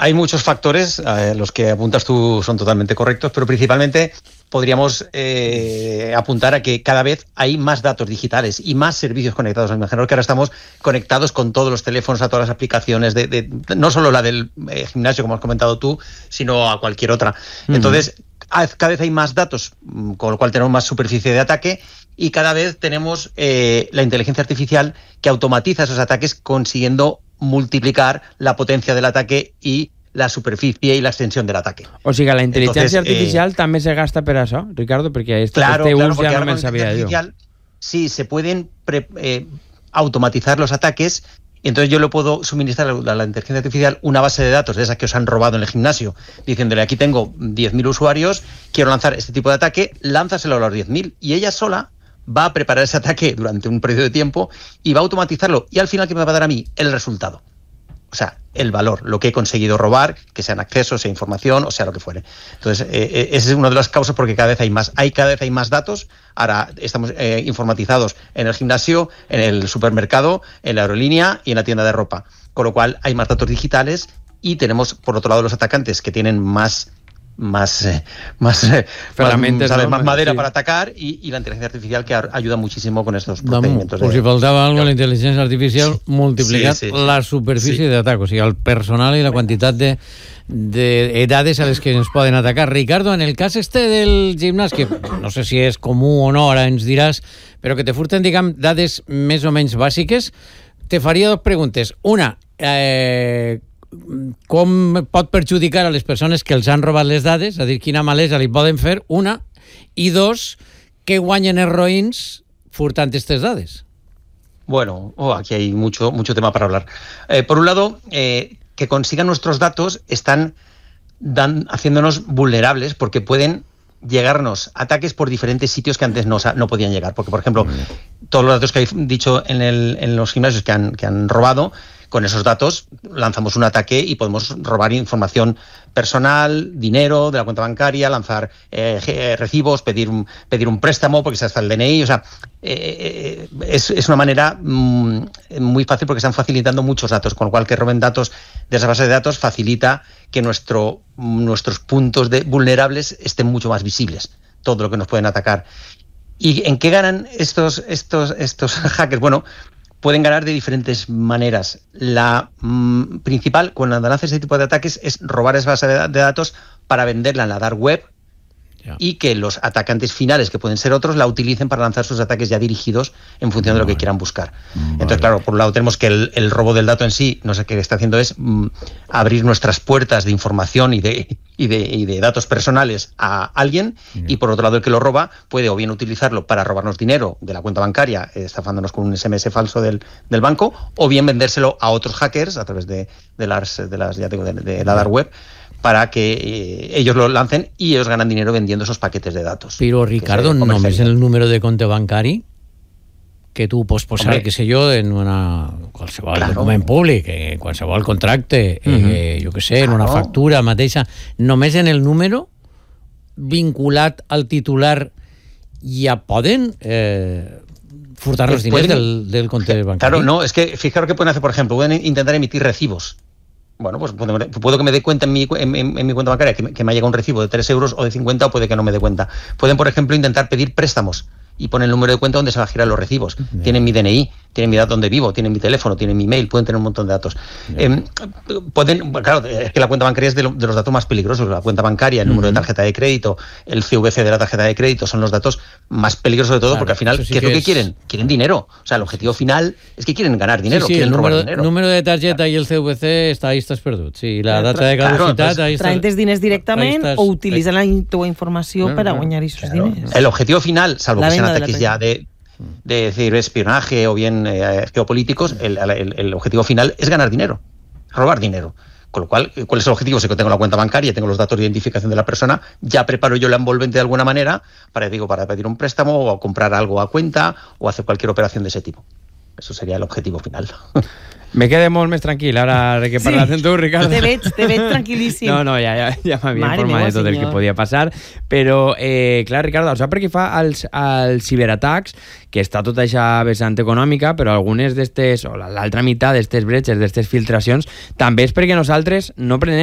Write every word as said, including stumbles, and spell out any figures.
hay muchos factores, eh, los que apuntas tú son totalmente correctos, pero principalmente podríamos eh, apuntar a que cada vez hay más datos digitales y más servicios conectados. Imagino que ahora estamos conectados con todos los teléfonos, a todas las aplicaciones, de, de, no solo la del eh, gimnasio, como has comentado tú, sino a cualquier otra. Uh-huh. Entonces, cada vez hay más datos, con lo cual tenemos más superficie de ataque y cada vez tenemos eh, la inteligencia artificial que automatiza esos ataques consiguiendo multiplicar la potencia del ataque y la superficie i l'extensió del ataque. O sigui, la intel·ligència artificial eh, també se gasta per això, Ricardo, perquè este, claro, este claro, ús ja no me'n sabia jo. Sí, se pueden pre, eh, automatizar los ataques y entonces yo le puedo suministrar a la inteligencia artificial una base de datos de esas que os han robado en el gimnasio, diciéndole aquí tengo diez mil usuarios, quiero lanzar este tipo de ataque, lánzaselo a los diez mil y ella sola va a preparar ese ataque durante un periodo de tiempo y va a automatizarlo y al final ¿qué me va a dar a mí? El resultado. O sea, el valor, lo que he conseguido robar, que sean accesos, sea información, o sea lo que fuere. Entonces, eh, esa es una de las causas porque cada vez hay más, hay cada vez hay más datos. Ahora estamos eh, informatizados en el gimnasio, en el supermercado, en la aerolínea y en la tienda de ropa. Con lo cual hay más datos digitales y tenemos, por otro lado, los atacantes que tienen más más eh, más, eh, más, ¿sabes? más madera sí. para atacar y, y la inteligencia artificial que ayuda muchísimo con estos procedimientos. Pues de... si faltava algo, la inteligencia artificial multiplicat sí, sí, sí. la superfície sí. d'atac, o sigui, el personal i la quantitat de, de edades a les que ens poden atacar. Ricardo, en el cas este del gimnàs, que no sé si és comú o no, ara ens diràs, però que te furten, diguem, dades més o menys bàsiques, te faria dues preguntes. Una, eh... com pot perjudicar a les persones que els han robat les dades, és a dir, quina malesa li poden fer, una, i dos, què guanyen els roïns furtant aquestes dades? Bueno, oh, aquí hay mucho, mucho tema para hablar. Eh, por un lado, eh, que consigan nuestros datos están dan, haciéndonos vulnerables porque pueden llegarnos ataques por diferentes sitios que antes no, no podían llegar. Porque, por ejemplo, mm. todos los datos que he dicho en, el, en los gimnasios que han, que han robado, con esos datos lanzamos un ataque y podemos robar información personal, dinero de la cuenta bancaria, lanzar eh, recibos, pedir un, pedir un préstamo porque se hasta el D N I. O sea, eh, es, es una manera mm, muy fácil porque están facilitando muchos datos, con lo cual que roben datos de esa base de datos facilita que nuestro, nuestros puntos de vulnerables estén mucho más visibles, todo lo que nos pueden atacar. ¿Y en qué ganan estos, estos, estos hackers? Bueno, pueden ganar de diferentes maneras. La mmm, principal, cuando lanzas este tipo de ataques, es robar esa base de, de datos para venderla en la dark web yeah. y que los atacantes finales, que pueden ser otros, la utilicen para lanzar sus ataques ya dirigidos en función de lo que quieran buscar. Vale. Entonces, claro, por un lado tenemos que el, el robo del dato en sí, no sé qué está haciendo, es mmm, abrir nuestras puertas de información y de, y de, y de datos personales a alguien, yeah. y por otro lado el que lo roba puede o bien utilizarlo para robarnos dinero de la cuenta bancaria, estafándonos con un S M S falso del, del banco, o bien vendérselo a otros hackers a través de, de las, de las ya digo, de, de la dark web, para que eh, ellos lo lancen y ellos ganan dinero vendiendo esos paquetes de datos. Però, Ricardo, només el número de compte bancari que tu pots posar, Hombre. que sé jo, en una, qualsevol claro. document públic, en qualsevol contracte, uh-huh. eh, jo que sé, claro. en una factura mateixa, només en el número vinculat al titular ja poden eh, furtar los diners del, del compte bancari. Claro, no, es que fijaros que pueden hacer, por ejemplo, pueden intentar emitir recibos. Bueno, pues puedo, puedo que me dé cuenta en mi, en, en, en mi cuenta bancaria que, que me ha llegado un recibo de tres euros o de cincuenta, o puede que no me dé cuenta. Pueden, por ejemplo, intentar pedir préstamos y ponen el número de cuenta donde se van a girar los recibos. Yeah. Tienen mi D N I, tienen mi dato donde vivo, tienen mi teléfono, tienen mi mail, pueden tener un montón de datos. Yeah. Eh, pueden, claro, es que la cuenta bancaria es de, lo, de los datos más peligrosos. La cuenta bancaria, el número uh-huh. de tarjeta de crédito, el C V C de la tarjeta de crédito son los datos más peligrosos de todo, claro, porque al final, sí ¿qué es lo que es... quieren? Quieren dinero. O sea, el objetivo final es que quieren ganar dinero, sí, sí, quieren el número, robar dinero. El número de tarjeta i el C V C està ahí, estàs perdut. Sí, la data de caducitat... Claro, traen els diners directament estàs... o utilitzen la teva informació no, per a guanyar aquests claro. diners. El objetivo final, salvo la que sean ataques ya de... de ciberespionaje o bien eh, geopolíticos, el, el, el objetivo final es ganar dinero, robar dinero. Con lo cual, ¿cuál es el objetivo? Si tengo la cuenta bancaria, tengo los datos de identificación de la persona, ya preparo yo la envolvente de alguna manera para, digo, para pedir un préstamo o comprar algo a cuenta o hacer cualquier operación de ese tipo. Eso sería el objetivo final. Me quedé molt més tranquil ara que parles amb tu, Ricardo. Te veig, te veig tranquil·líssim. No, no, ja, ja, ja m'havia informat de tot el que podia passar. Però, eh, clar, Ricardo, això perquè fa als, als ciberatacs, que està tot això vessant econòmica, però algunes d'estes, o l'altra meitat d'estes bretxes, d'estes filtracions, també és perquè nosaltres no prenem